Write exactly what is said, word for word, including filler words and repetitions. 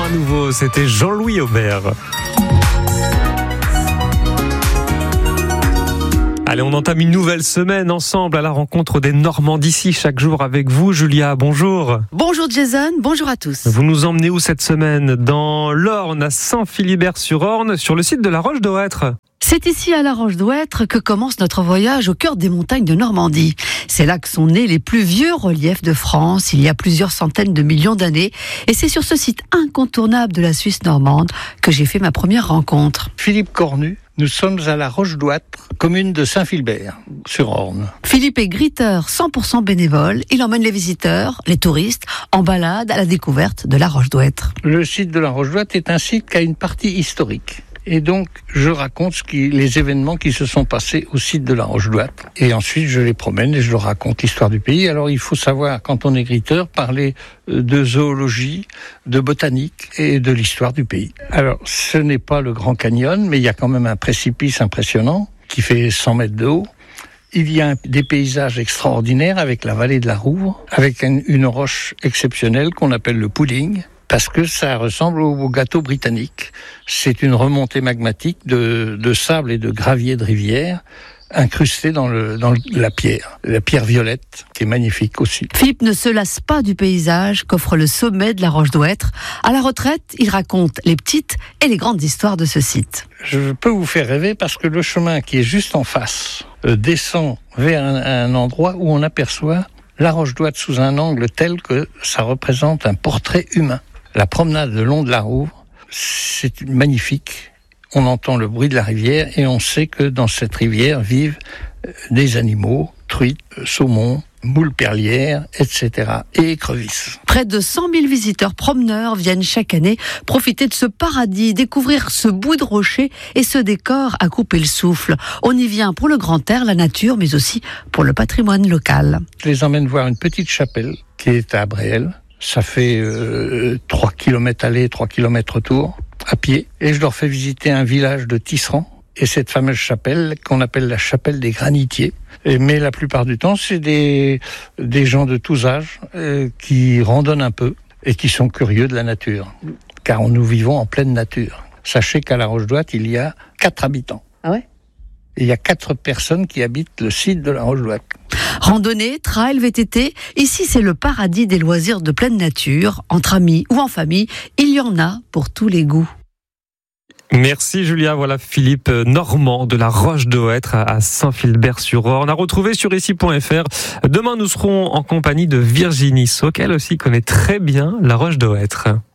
à nouveau, c'était Jean-Louis Aubert. Allez, on entame une nouvelle semaine ensemble à la rencontre des Normands d'ici, chaque jour avec vous. Julia, bonjour. Bonjour Jason, bonjour à tous. Vous nous emmenez où cette semaine ? Dans l'Orne, à Saint-Philibert-sur-Orne, sur le site de la Roche-d'Auêtre. C'est ici à la Roche-d'Auêtre que commence notre voyage au cœur des montagnes de Normandie. C'est là que sont nés les plus vieux reliefs de France, il y a plusieurs centaines de millions d'années. Et c'est sur ce site incontournable de la Suisse normande que j'ai fait ma première rencontre. Philippe Cornu, nous sommes à la Roche-d'Auêtre, commune de Saint-Philibert-sur-Orne. Philippe est griteur cent pour cent bénévole. Il emmène les visiteurs, les touristes, en balade à la découverte de la Roche-d'Auêtre. Le site de la Roche-d'Auêtre est un site qui a une partie historique. Et donc, je raconte ce qui, les événements qui se sont passés au site de la Roche-d'Auêtre. Et ensuite, je les promène et je leur raconte l'histoire du pays. Alors, il faut savoir, quand on est griteur, parler de zoologie, de botanique et de l'histoire du pays. Alors, ce n'est pas le Grand Canyon, mais il y a quand même un précipice impressionnant qui fait cent mètres de haut. Il y a des paysages extraordinaires avec la vallée de la Rouvre, avec une, une roche exceptionnelle qu'on appelle le pudding. Parce que ça ressemble au gâteau britannique. C'est une remontée magmatique de, de sable et de gravier de rivière incrusté dans, le, dans la pierre, la pierre violette, qui est magnifique aussi. Philippe ne se lasse pas du paysage qu'offre le sommet de la Roche-d'Auêtre. À la retraite, il raconte les petites et les grandes histoires de ce site. Je peux vous faire rêver parce que le chemin qui est juste en face euh, descend vers un, un endroit où on aperçoit la Roche-d'Auêtre sous un angle tel que ça représente un portrait humain. La promenade le long de la Rouvre, c'est magnifique. On entend le bruit de la rivière et on sait que dans cette rivière vivent des animaux, truites, saumons, moules perlières, et cetera et écrevisses. Près de cent mille visiteurs promeneurs viennent chaque année profiter de ce paradis, découvrir ce bout de rocher et ce décor à couper le souffle. On y vient pour le grand air, la nature, mais aussi pour le patrimoine local. Je les emmène voir une petite chapelle qui est à Bréel. Ça fait euh, trois kilomètres aller, trois kilomètres retour, à pied. Et je leur fais visiter un village de tisserands et cette fameuse chapelle qu'on appelle la chapelle des granitiers. Et, mais la plupart du temps, c'est des, des gens de tous âges euh, qui randonnent un peu et qui sont curieux de la nature. Car nous vivons en pleine nature. Sachez qu'à la Roche-d'Auêtre, il y a quatre habitants. Ah ouais ? Et il y a quatre personnes qui habitent le site de la Roche-d'Auêtre. Randonnée, trail, V T T, ici c'est le paradis des loisirs de pleine nature, entre amis ou en famille, il y en a pour tous les goûts. Merci Julia, voilà Philippe Normand de la Roche-d'Auêtre à Saint-Philibert-sur-Orne. À retrouver sur ici point f r. Demain nous serons en compagnie de Virginie Sauc, elle aussi connaît très bien la Roche-d'Auêtre.